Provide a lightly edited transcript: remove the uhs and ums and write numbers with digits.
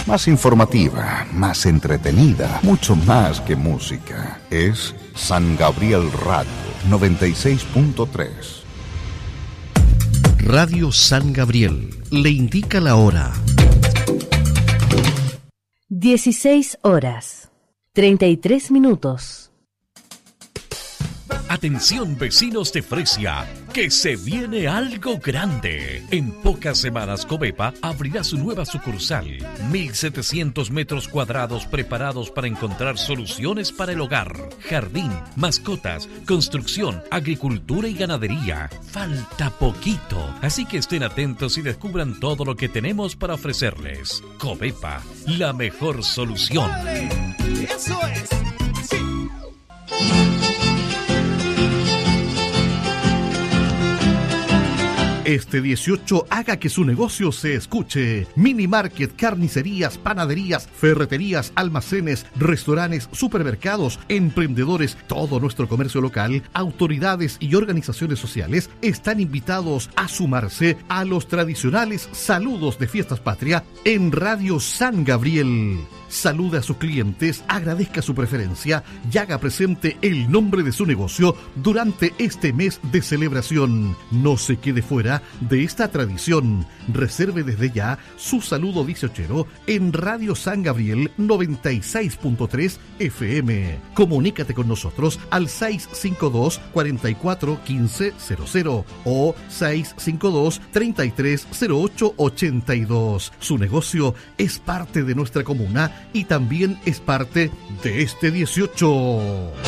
más informativa, más entretenida, mucho más que música. Es San Gabriel Radio 96.3. Radio San Gabriel le indica la hora. 16 horas, 33 minutos. Atención vecinos de Fresia, que se viene algo grande. En pocas semanas Covepa abrirá su nueva sucursal. 1.700 metros cuadrados preparados para encontrar soluciones para el hogar, jardín, mascotas, construcción, agricultura y ganadería. Falta poquito, así que estén atentos y descubran todo lo que tenemos para ofrecerles. Covepa, la mejor solución. Eso es. Sí. Este 18 haga que su negocio se escuche. Mini market, carnicerías, panaderías, ferreterías, almacenes, restaurantes, supermercados, emprendedores, todo nuestro comercio local, autoridades y organizaciones sociales están invitados a sumarse a los tradicionales saludos de Fiestas Patria en Radio San Gabriel. Salude a sus clientes, agradezca su preferencia y haga presente el nombre de su negocio durante este mes de celebración. No se quede fuera de esta tradición. Reserve desde ya su saludo 18 en Radio San Gabriel 96.3 FM. Comunícate con nosotros al 652 44 15 00 o 652 33 08 82. Su negocio es parte de nuestra comuna y también es parte de este 18.